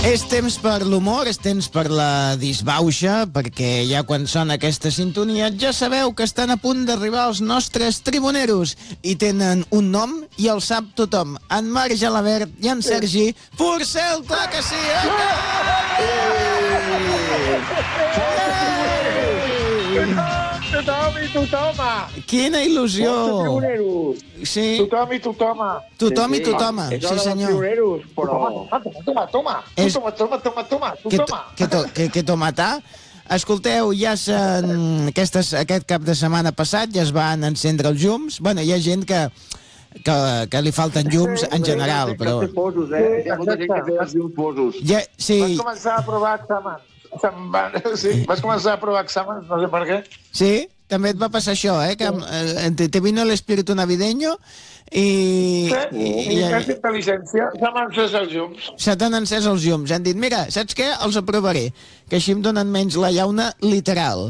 És temps per l'humor, és temps per la disbauxa, perquè ja quan sona aquesta sintonia ja sabeu que estan a punt d'arribar els nostres tribuneros i tenen un nom i el sap tothom. En Marc Gelabert i en Sergi Porcel, clar que sí! Tothom i totoma! Quina il·lusió! Sí. Tothom i totoma! Tothom i totoma, sí senyor. Però... Toma! Que tomatà? Escolteu, ja aquest cap de setmana passat ja es van encendre els llums. Bueno, hi ha gent que li falten llums en general, però... Hi ha molta gent que té els llums posos. Sí. Vas començar a provar exàmens. Sí, vas començar a provar exàmens, no sé per què. Sí, també et va passar això, que te vino el espíritu navideño i més intel·ligència, s'han encès els llums. Se t'han encès els llums. Han dit, mira, saps què? Els aprovaré, que així em donen menys la llauna literal,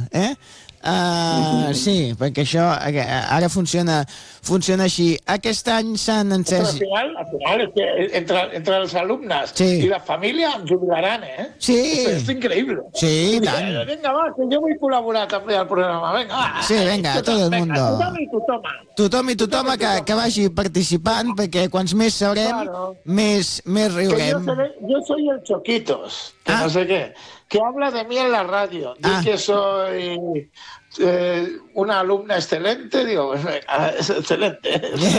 sí, perquè això ara funciona així. Aquest any s'han encès... Però al final és que entre els alumnes i la família em jubilaran, Sí. És increïble. Sí, i tant. Vinga, va, que jo vull col·laborar també al programa. Vinga, va. Sí, vinga, tot el mundo. Tothom i totoma. Tothom i totoma que vagi participant, perquè quants més sabrem, més riurem. Yo soy el Choquitos, que no sé qué, que habla de mí en la radio. Dice que soy una alumna excelente, digo, es excelente.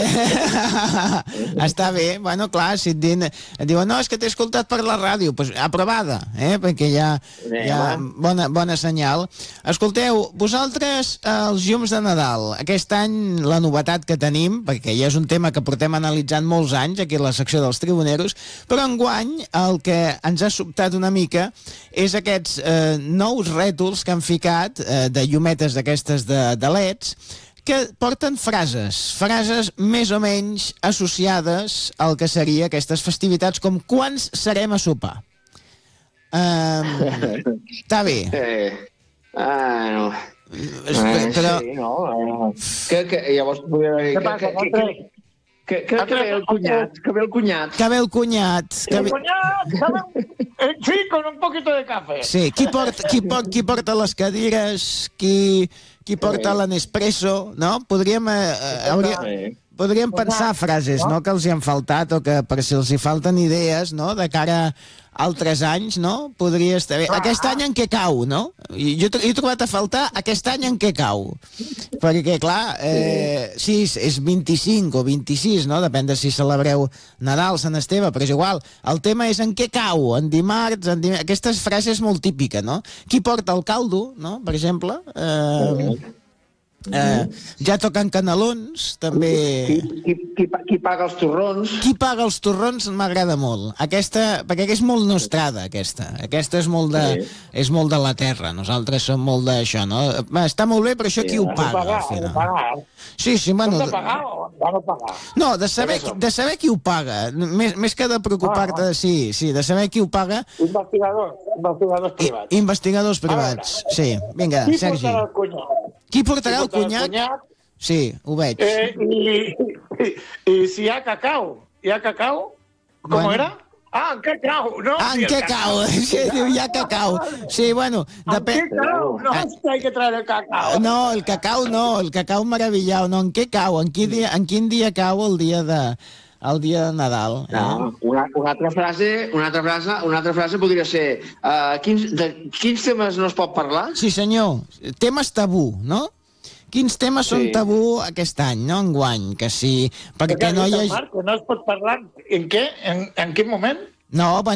Està bé, bueno, clar, si et diuen, no, és que t'he escoltat per la ràdio, doncs aprovada, perquè ja bona senyal. Escolteu, vosaltres, els llums de Nadal, aquest any la novetat que tenim, perquè ja és un tema que portem analitzant molts anys aquí a la secció dels tribuneros, però enguany el que ens ha sobtat una mica és aquests nous rètols que han ficat de llumetes d'aquestes de leds, que porten frases més o menys associades al que seria aquestes festivitats, com quants serem a sopar. Està bé. No. Però... Sí, no. Que llavors podria haver... Que ve el cunyat. Que ve el cunyat. Sí, con un poquito de café. Sí, qui porta les cadires, qui porta l'Nespresso, no? Podríem pensar frases, no?, que els hi han faltat, o que per si els hi falten idees, no?, de cara a altres anys, no? Podria estar bé. Aquest any en què cau, no? Jo he trobat a faltar aquest any en què cau. Perquè, clar, sí, és 25 o 26, no? Depèn de si celebreu Nadal, Sant Esteve, però és igual. El tema és en què cau, en dimarts, Aquesta frase és molt típica, no? Qui porta el caldo, no?, per exemple. Ja toquen canelons, també... Qui paga els torrons? Qui paga els torrons m'agrada molt. Aquesta, perquè és molt nostrada, aquesta. Aquesta és molt de la terra. Nosaltres som molt d'això, no? Està molt bé, però això qui ho paga, al final? Sí, bueno... Hem de pagar o hem de pagar? No, de saber qui ho paga. Més que de preocupar-te... Sí, de saber qui ho paga... Investigadors privats. Investigadors privats, sí. Vinga, Sergi. Qui portarà el cunyat? Qui portarà el conyac? Sí, ho veig. I si hi ha cacau? Hi ha cacau? Com era? En què cau? En què cau? Sí, diu, hi ha cacau. Sí, bueno, depèn... En què cau? No, hay que traer el cacau. No, el cacau meravellado. No, en què cau? En quin dia cau el dia de Nadal? No, una altra frase podria ser quins temes no es pot parlar? Sí, senyor. Temes tabú, no? Quins temes són tabú aquest any, no? Enguany, que sí. Perquè no hi ha... No es pot parlar en què? En quin moment? No,